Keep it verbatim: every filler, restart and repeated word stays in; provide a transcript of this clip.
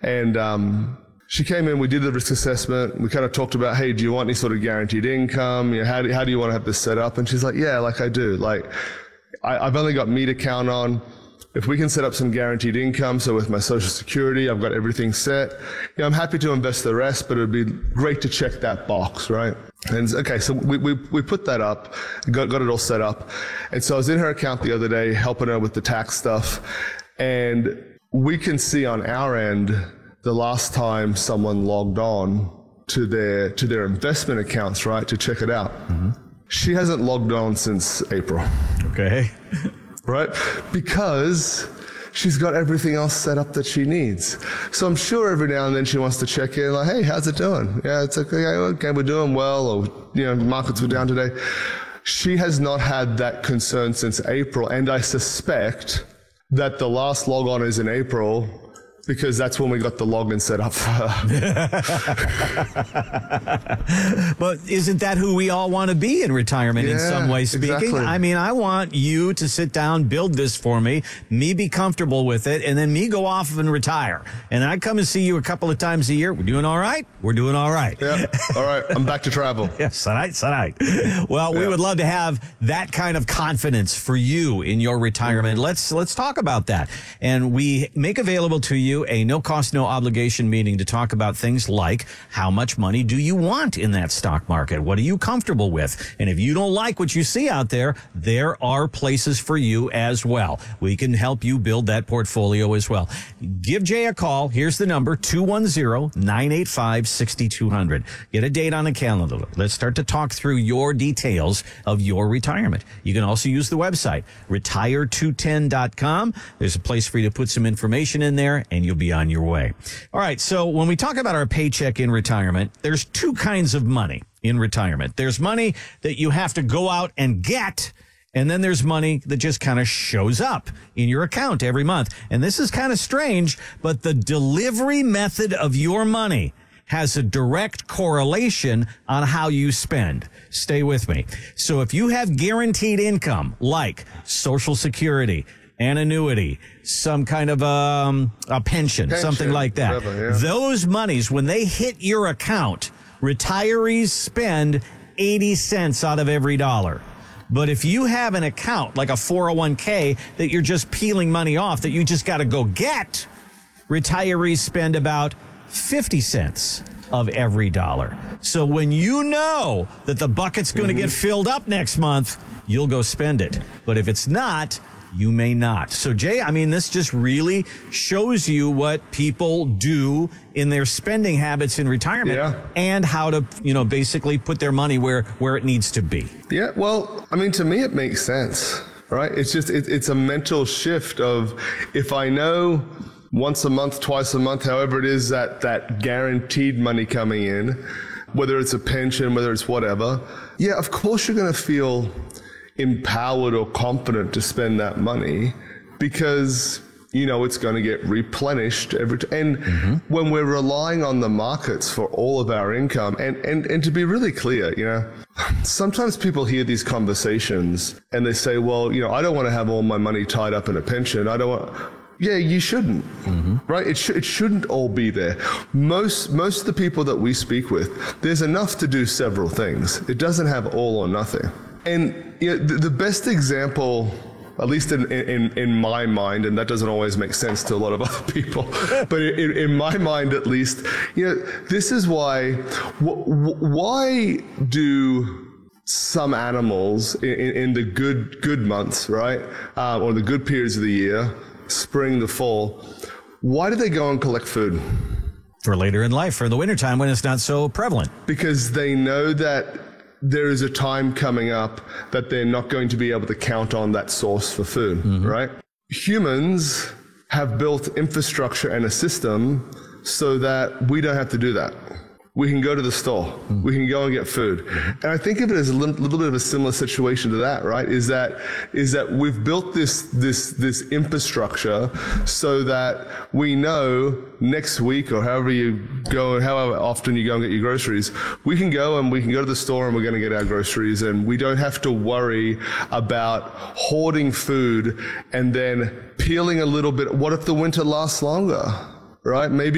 And um, she came in, we did the risk assessment. We kind of talked about, hey, do you want any sort of guaranteed income? You know, how do, how do you want to have this set up? And she's like, yeah, like I do. Like, I, I've only got me to count on. If we can set up some guaranteed income, so with my Social Security, I've got everything set. You know, I'm happy to invest the rest, but it would be great to check that box, right? And okay, so we we, we put that up, got, got it all set up. And so I was in her account the other day, helping her with the tax stuff. And we can see on our end the last time someone logged on to their to their investment accounts, right, to check it out. Mm-hmm. She hasn't logged on since April. Okay. Right? Because she's got everything else set up that she needs. So I'm sure every now and then she wants to check in, like, hey, how's it doing? Yeah, it's okay, okay, we're doing well, or, you know, markets were down today. She has not had that concern since April, and I suspect that the last log on is in April, because that's when we got the login set up for her. But isn't that who we all want to be in retirement yeah, in some way speaking? Exactly. I mean, I want you to sit down, build this for me, me be comfortable with it, and then me go off and retire. And I come and see you a couple of times a year. We're doing all right? We're doing all right. Yeah, all right. I'm back to travel. Yes, all right, all right. Well, yeah. We would love to have that kind of confidence for you in your retirement. Mm-hmm. Let's let's talk about that. And we make available to you a no cost, no obligation meeting to talk about things like how much money do you want in that stock market? What are you comfortable with? And if you don't like what you see out there, there are places for you as well. We can help you build that portfolio as well. Give Jay a call. Here's the number, two one zero, nine eight five, six two zero zero. Get a date on the calendar. Let's start to talk through your details of your retirement. You can also use the website, retire two ten dot com. There's a place for you to put some information in there, and you'll be on your way. All right, so when we talk about our paycheck in retirement, there's two kinds of money in retirement. There's money that you have to go out and get, and then there's money that just kind of shows up in your account every month. And this is kind of strange, but the delivery method of your money has a direct correlation on how you spend. Stay with me. So if you have guaranteed income like Social Security, an annuity, some kind of um, a pension, pension, something like that. Whatever, yeah. Those monies, when they hit your account, retirees spend eighty cents out of every dollar. But if you have an account like a four oh one k that you're just peeling money off that you just got to go get, retirees spend about fifty cents of every dollar. So when you know that the bucket's going to mm-hmm. get filled up next month, you'll go spend it. But if it's not, you may not. So, Jay, I mean, this just really shows you what people do in their spending habits in retirement yeah. and how to, you know, basically put their money where, where it needs to be. Yeah, well, I mean, to me, it makes sense, right? It's just, it, it's a mental shift of if I know once a month, twice a month, however it is that that guaranteed money coming in, whether it's a pension, whether it's whatever, yeah, of course you're going to feel empowered or confident to spend that money because you know it's going to get replenished every t- and mm-hmm. when we're relying on the markets for all of our income and, and and to be really clear, you know, sometimes people hear these conversations and they say, well, you know, I don't want to have all my money tied up in a pension. I don't want. Yeah, you shouldn't, mm-hmm. right? It, sh- it shouldn't all be there. Most most of the people that we speak with, there's enough to do several things. It doesn't have all or nothing. And you know, the, the best example, at least in, in in my mind, and that doesn't always make sense to a lot of other people, but in, in my mind at least, you know, this is why. Wh- why do some animals in, in the good good months, right, uh, or the good periods of the year, spring, the fall, why do they go and collect food? For later in life, for the wintertime when it's not so prevalent. Because they know that there is a time coming up that they're not going to be able to count on that source for food, mm-hmm. right? Humans have built infrastructure and a system so that we don't have to do that. We can go to the store. Mm-hmm. We can go and get food. Mm-hmm. And I think of it as a little, little bit of a similar situation to that, right? Is that is that we've built this this this infrastructure so that we know next week or however you go, however often you go and get your groceries, we can go and we can go to the store and we're going to get our groceries, and we don't have to worry about hoarding food and then peeling a little bit. What if the winter lasts longer, right? Maybe